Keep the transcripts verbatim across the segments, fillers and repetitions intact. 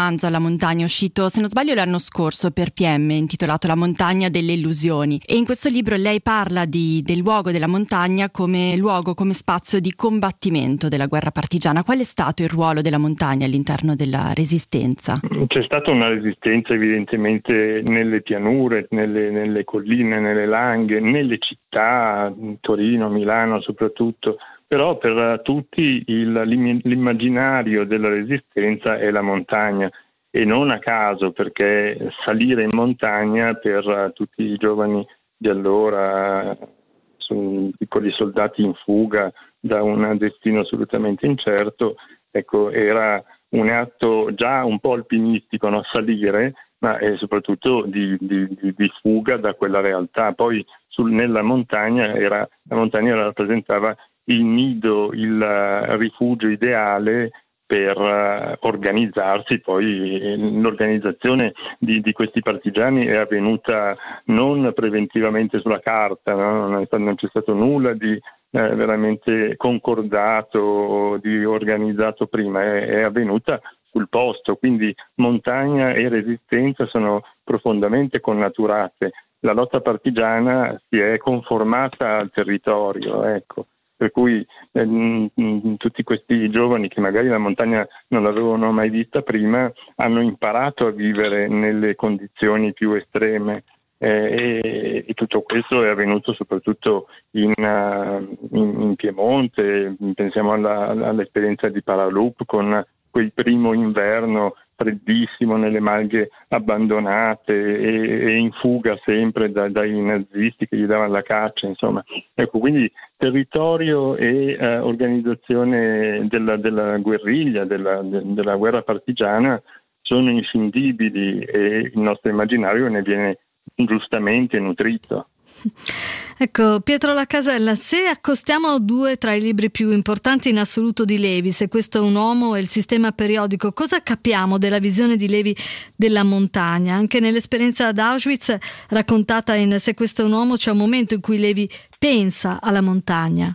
romanzo alla montagna uscito, se non sbaglio, l'anno scorso per P M, intitolato La montagna delle illusioni, e in questo libro lei parla di, del luogo della montagna come luogo, come spazio di combattimento della guerra partigiana. Qual è stato il ruolo della montagna all'interno della resistenza? C'è stata una resistenza evidentemente nelle pianure, nelle, nelle colline, nelle langhe, nelle città, Torino, Milano soprattutto, però per tutti il, l'immaginario della resistenza è la montagna, e non a caso, perché salire in montagna per tutti i giovani di allora, sono piccoli soldati in fuga da un destino assolutamente incerto, ecco, era un atto già un po' alpinistico, no? Salire, ma eh, soprattutto di, di, di fuga da quella realtà. Poi sul, nella montagna era, la montagna rappresentava il nido, il uh, rifugio ideale per uh, organizzarsi. Poi eh, l'organizzazione di, di questi partigiani è avvenuta non preventivamente sulla carta, no? non, è, non c'è stato nulla di eh, veramente concordato, di organizzato prima, è, è avvenuta sul posto, quindi montagna e resistenza sono profondamente connaturate. La lotta partigiana si è conformata al territorio, ecco. Per cui eh, tutti questi giovani che magari la montagna non l'avevano mai vista prima hanno imparato a vivere nelle condizioni più estreme, eh, e, e tutto questo è avvenuto soprattutto in, uh, in, in Piemonte. Pensiamo alla, all'esperienza di Paraloup con quel primo inverno freddissimo nelle malghe abbandonate e, e in fuga sempre da, dai nazisti che gli davano la caccia, insomma. Ecco, quindi territorio e eh, organizzazione della, della guerriglia, della, de, della guerra partigiana sono inscindibili, e il nostro immaginario ne viene giustamente nutrito. Ecco, Pietro Laccasella, se accostiamo due tra i libri più importanti in assoluto di Levi, Se questo è un uomo e Il sistema periodico, cosa capiamo della visione di Levi della montagna? Anche nell'esperienza ad Auschwitz raccontata in Se questo è un uomo c'è un momento in cui Levi pensa alla montagna.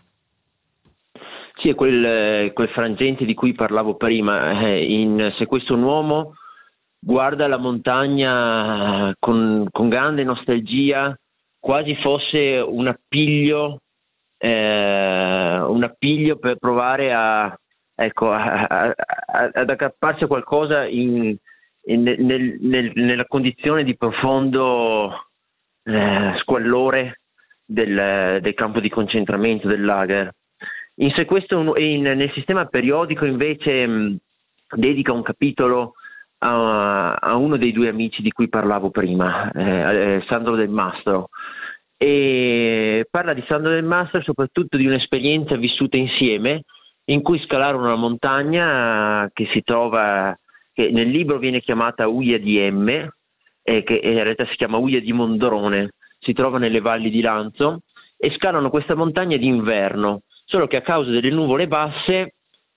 Sì, è quel, quel frangente di cui parlavo prima. In Se questo è un uomo guarda la montagna con, con grande nostalgia, quasi fosse un appiglio, eh, un appiglio per provare a, ecco, a, a, a, ad aggrapparsi a qualcosa in, in, nel, nel, nella condizione di profondo eh, squallore del, del campo di concentramento, del lager. In Se questo in, nel sistema periodico invece mh, dedica un capitolo a, a uno dei due amici di cui parlavo prima, eh, Sandro Del Mastro, e parla di Sandro Del Mastro e soprattutto di un'esperienza vissuta insieme in cui scalarono una montagna che si trova, che nel libro viene chiamata Uia di Emme, e che in realtà si chiama Uia di Mondrone, si trova nelle valli di Lanzo, e scalano questa montagna d'inverno, solo che a causa delle nuvole basse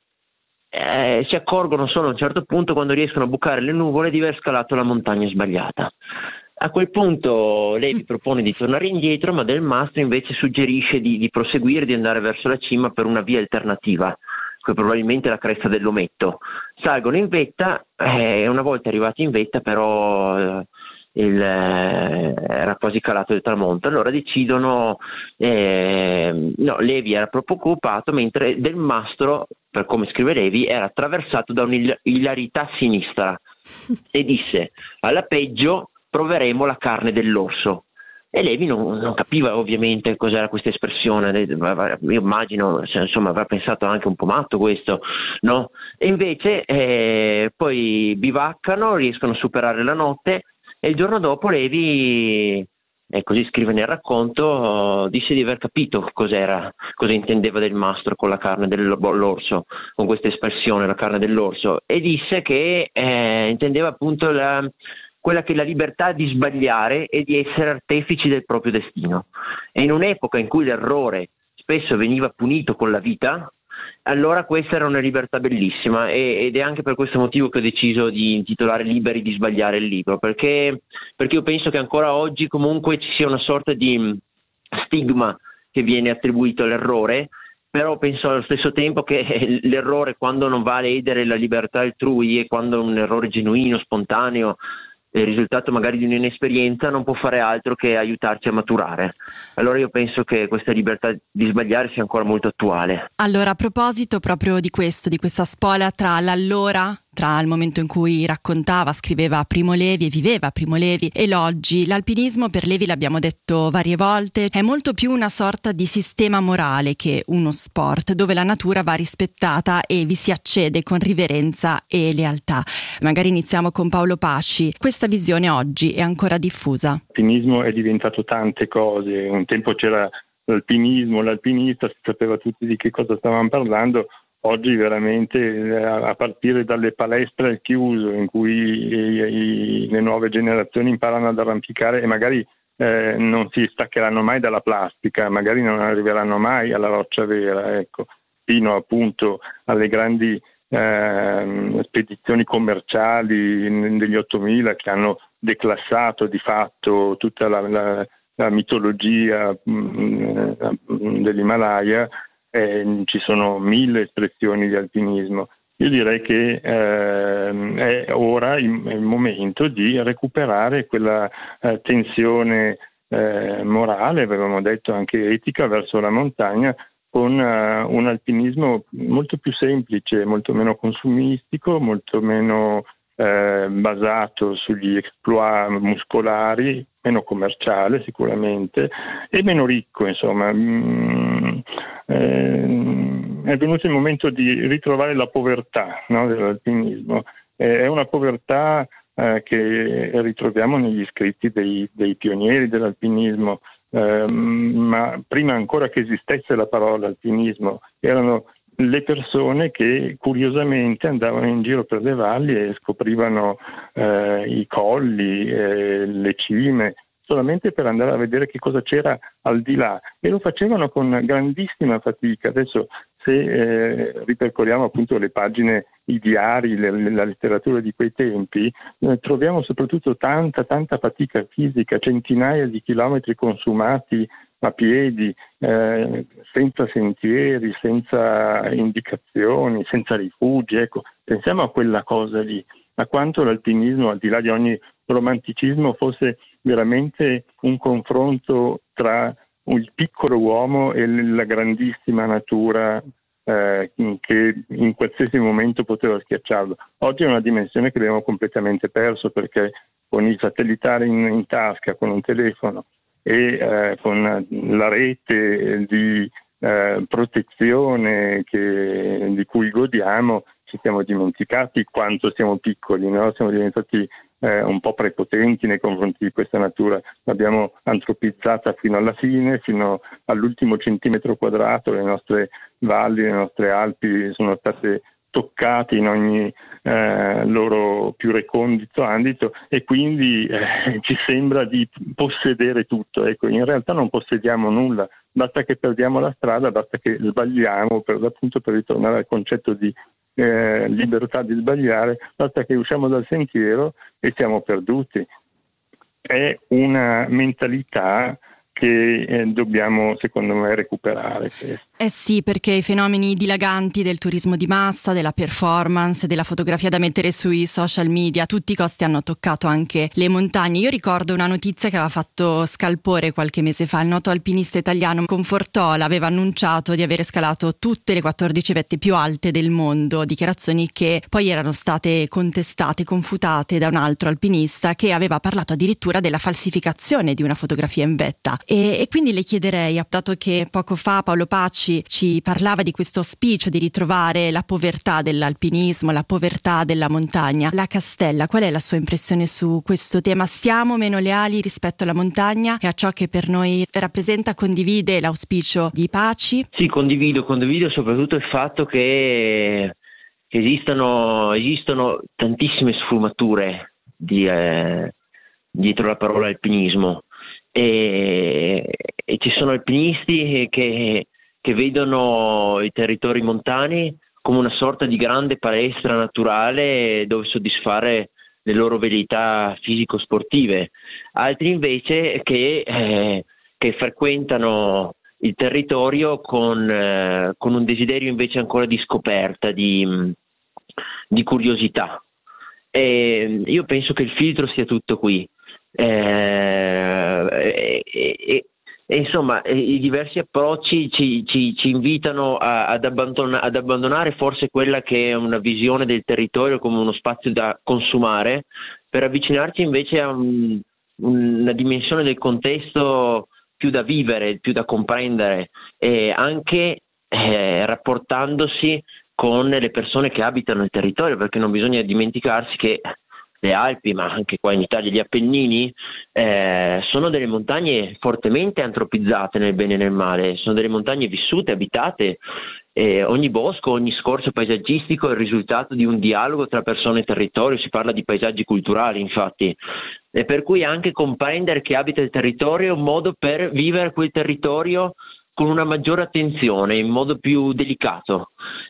Eh, si accorgono solo a un certo punto, quando riescono a bucare le nuvole, di aver scalato la montagna sbagliata. A quel punto lei vi propone di tornare indietro, ma Del Mastro invece suggerisce di, di proseguire, di andare verso la cima per una via alternativa, che probabilmente è la cresta dell'Ometto. Salgono in vetta, e eh, una volta arrivati in vetta però eh, il, eh, era quasi calato il tramonto, allora decidono, eh, no, Levi era proprio occupato, mentre Del Mastro, per come scrive Levi, era attraversato da un'ilarità sinistra e disse: alla peggio proveremo la carne dell'orso. E Levi non, non capiva ovviamente cos'era questa espressione. Io immagino, insomma, avrà pensato anche un po' matto questo, no? E invece eh, poi bivaccano, riescono a superare la notte, e il giorno dopo Levi, e così scrive nel racconto, disse di aver capito cos'era, cosa intendeva Del Mastro con la carne dell'orso, con questa espressione, la carne dell'orso, e disse che eh, intendeva appunto la, quella che è la libertà di sbagliare e di essere artefici del proprio destino. E in un'epoca in cui l'errore spesso veniva punito con la vita, allora questa era una libertà bellissima, e, ed è anche per questo motivo che ho deciso di intitolare Liberi di sbagliare il libro, perché, perché io penso che ancora oggi comunque ci sia una sorta di stigma che viene attribuito all'errore, però penso allo stesso tempo che l'errore, quando non va a ledere la libertà altrui e quando è un errore genuino, spontaneo, il risultato magari di un'inesperienza, non può fare altro che aiutarci a maturare. Allora io penso che questa libertà di sbagliare sia ancora molto attuale. Allora, a proposito proprio di questo, di questa spola tra l'allora, tra il momento in cui raccontava, scriveva Primo Levi e viveva Primo Levi, e l'oggi, l'alpinismo per Levi, l'abbiamo detto varie volte, è molto più una sorta di sistema morale che uno sport, dove la natura va rispettata e vi si accede con riverenza e lealtà. Magari iniziamo con Paolo Pasci. Questa visione oggi è ancora diffusa? L'alpinismo è diventato tante cose. Un tempo c'era l'alpinismo, l'alpinista, si sapeva tutti di che cosa stavamo parlando. Oggi veramente, a partire dalle palestre al chiuso, in cui i, i, le nuove generazioni imparano ad arrampicare e magari eh, non si staccheranno mai dalla plastica, magari non arriveranno mai alla roccia vera, ecco, fino appunto alle grandi eh, spedizioni commerciali degli ottomila che hanno declassato di fatto tutta la, la, la mitologia mh, dell'Himalaya. Eh, ci sono mille espressioni di alpinismo. Io direi che eh, è ora il, il momento di recuperare quella eh, tensione eh, morale, avevamo detto anche etica, verso la montagna, con uh, un alpinismo molto più semplice, molto meno consumistico, molto meno eh, basato sugli exploit muscolari, meno commerciale sicuramente e meno ricco, insomma. Mm, eh, è venuto il momento di ritrovare la povertà, no, dell'alpinismo. Eh, è una povertà eh, che ritroviamo negli scritti dei, dei pionieri dell'alpinismo, eh, ma prima ancora che esistesse la parola alpinismo erano le persone che curiosamente andavano in giro per le valli e scoprivano eh, i colli, eh, le cime, solamente per andare a vedere che cosa c'era al di là, e lo facevano con grandissima fatica. Adesso se eh, ripercorriamo appunto le pagine, i diari, le, la letteratura di quei tempi, eh, troviamo soprattutto tanta tanta fatica fisica, centinaia di chilometri consumati a piedi, eh, senza sentieri, senza indicazioni, senza rifugi. Ecco, pensiamo a quella cosa lì, a quanto l'alpinismo, al di là di ogni romanticismo, fosse veramente un confronto tra il piccolo uomo e la grandissima natura eh, che in qualsiasi momento poteva schiacciarlo. Oggi è una dimensione che abbiamo completamente perso, perché con i satellitari in, in tasca, con un telefono e eh, con la rete di eh, protezione che, di cui godiamo, ci siamo dimenticati quanto siamo piccoli, no? Siamo diventati eh, un po' prepotenti nei confronti di questa natura, l'abbiamo antropizzata fino alla fine, fino all'ultimo centimetro quadrato. Le nostre valli, le nostre Alpi sono state toccate in ogni eh, loro più recondito ambito, e quindi eh, ci sembra di possedere tutto. Ecco, in realtà non possediamo nulla, basta che perdiamo la strada, basta che sbagliamo, per l'appunto, per ritornare al concetto di eh, libertà di sbagliare, basta che usciamo dal sentiero e siamo perduti. È una mentalità che eh, dobbiamo, secondo me, recuperare. Eh sì, perché i fenomeni dilaganti del turismo di massa, della performance, della fotografia da mettere sui social media, a tutti i costi hanno toccato anche le montagne. Io ricordo una notizia che aveva fatto scalpore qualche mese fa. Il noto alpinista italiano Confortola aveva annunciato di avere scalato tutte le quattordici vette più alte del mondo, dichiarazioni che poi erano state contestate, confutate da un altro alpinista che aveva parlato addirittura della falsificazione di una fotografia in vetta. E, e quindi le chiederei, dato che poco fa Paolo Pasci ci parlava di questo auspicio di ritrovare la povertà dell'alpinismo, la povertà della montagna, la Castella, qual è la sua impressione su questo tema? Siamo meno leali rispetto alla montagna e a ciò che per noi rappresenta? Condivide l'auspicio di Pasci? Sì, condivido, condivido soprattutto il fatto che esistono, esistono tantissime sfumature di, eh, dietro la parola alpinismo. E, e ci sono alpinisti che, che vedono i territori montani come una sorta di grande palestra naturale dove soddisfare le loro velleità fisico-sportive, altri invece che, eh, che frequentano il territorio con, eh, con un desiderio invece ancora di scoperta, di, di curiosità. E io penso che il filtro sia tutto qui. Eh, e, e, e insomma i diversi approcci ci, ci, ci invitano a, ad, abbandona, ad abbandonare forse quella che è una visione del territorio come uno spazio da consumare, per avvicinarci invece a un, una dimensione del contesto più da vivere, più da comprendere, e anche eh, rapportandosi con le persone che abitano il territorio, perché non bisogna dimenticarsi che le Alpi, ma anche qua in Italia gli Appennini, eh, sono delle montagne fortemente antropizzate nel bene e nel male, sono delle montagne vissute, abitate, eh, ogni bosco, ogni scorcio paesaggistico è il risultato di un dialogo tra persone e territorio, si parla di paesaggi culturali infatti, e per cui anche comprendere chi abita il territorio è un modo per vivere quel territorio con una maggiore attenzione, in modo più delicato,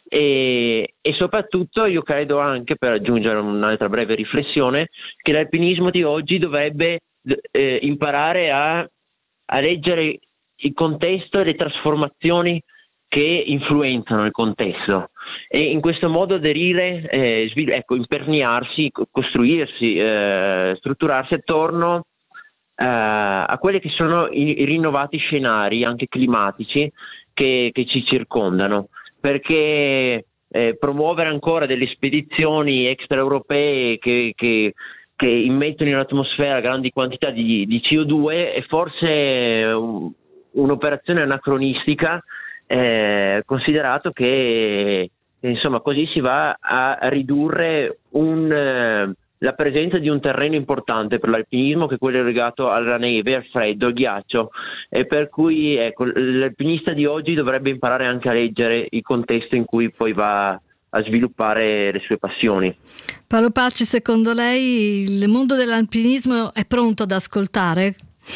e, e soprattutto io credo anche, per aggiungere un'altra breve riflessione, che l'alpinismo di oggi dovrebbe eh, imparare a, a leggere il contesto e le trasformazioni che influenzano il contesto, e in questo modo aderire, eh, svil- ecco, imperniarsi, costruirsi, eh, strutturarsi attorno Uh, a quelli che sono i, i rinnovati scenari anche climatici che, che ci circondano, perché eh, promuovere ancora delle spedizioni extraeuropee che, che, che immettono in atmosfera grandi quantità di, di C O due è forse un, un'operazione anacronistica, eh, considerato che insomma così si va a ridurre un eh, la presenza di un terreno importante per l'alpinismo, che è quello legato alla neve, al freddo, al ghiaccio, e per cui ecco, l'alpinista di oggi dovrebbe imparare anche a leggere il contesto in cui poi va a sviluppare le sue passioni. Paolo Paci, secondo lei il mondo dell'alpinismo è pronto ad ascoltare?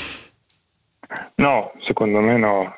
No, secondo me no.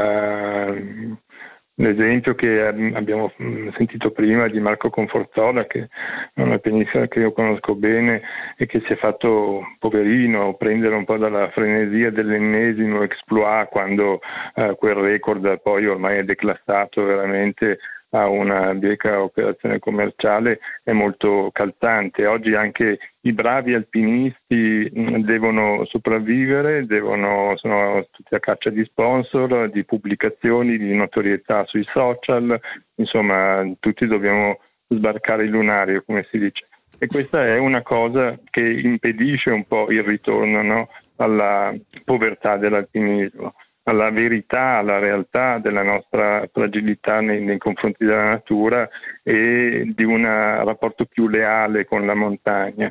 Il, uh... L'esempio che abbiamo sentito prima di Marco Confortola, che è un alpinista che io conosco bene e che si è fatto, poverino, prendere un po' dalla frenesia dell'ennesimo exploit, quando eh, quel record poi ormai è declassato veramente a una bieca operazione commerciale, è molto calzante. Oggi anche i bravi alpinisti devono sopravvivere, devono, sono tutti a caccia di sponsor, di pubblicazioni, di notorietà sui social, insomma tutti dobbiamo sbarcare il lunario, come si dice. E questa è una cosa che impedisce un po' il ritorno, no, alla povertà dell'alpinismo, alla verità, alla realtà della nostra fragilità nei, nei confronti della natura e di un rapporto più leale con la montagna.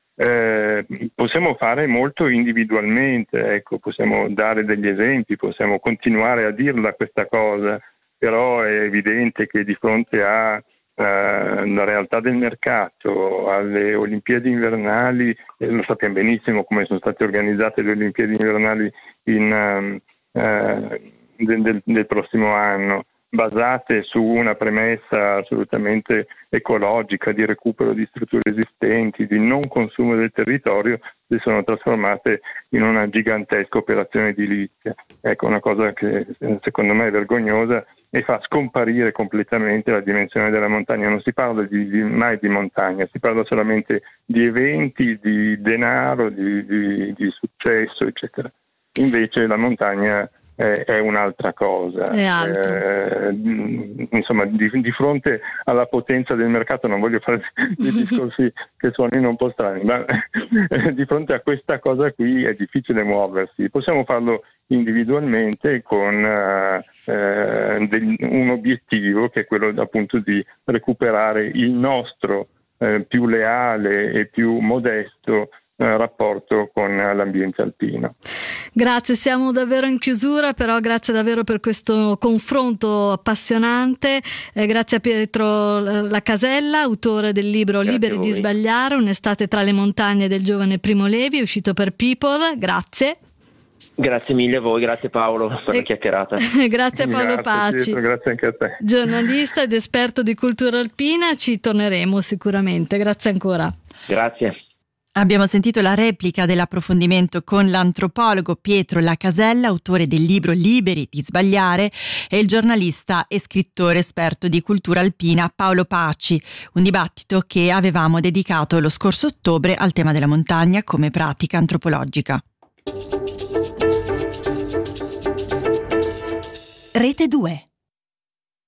Eh, possiamo fare molto individualmente, ecco, possiamo dare degli esempi, possiamo continuare a dirla questa cosa, però è evidente che di fronte a Uh, la realtà del mercato, alle Olimpiadi invernali, e lo sappiamo benissimo come sono state organizzate le Olimpiadi invernali in, um, uh, del, del, del prossimo anno, basate su una premessa assolutamente ecologica di recupero di strutture esistenti, di non consumo del territorio, si sono trasformate in una gigantesca operazione edilizia. Ecco, una cosa che secondo me è vergognosa e fa scomparire completamente la dimensione della montagna. Non si parla di, di, mai di montagna, si parla solamente di eventi, di denaro, di, di, di successo, eccetera. Invece la montagna è, è un'altra cosa. È altro. Eh, insomma, di, di fronte alla potenza del mercato, non voglio fare dei discorsi che suonino un po' strani, ma di fronte a questa cosa qui è difficile muoversi. Possiamo farlo individualmente con uh, uh, del, un obiettivo che è quello appunto di recuperare il nostro uh, più leale e più modesto uh, rapporto con l'ambiente alpino. Grazie, siamo davvero in chiusura, però grazie davvero per questo confronto appassionante. Eh, grazie a Pietro Lacasella, autore del libro grazie Liberi di sbagliare, un'estate tra le montagne del giovane Primo Levi, uscito per People. Grazie. Grazie mille a voi, grazie Paolo per la chiacchierata. Grazie a Paolo grazie, Paci, Pietro, grazie anche a te. Giornalista ed esperto di cultura alpina, ci torneremo sicuramente. Grazie ancora. Grazie. Abbiamo sentito la replica dell'approfondimento con l'antropologo Pietro Lacasella, autore del libro Liberi di sbagliare, e il giornalista e scrittore esperto di cultura alpina Paolo Paci, un dibattito che avevamo dedicato lo scorso ottobre al tema della montagna come pratica antropologica. Rete due.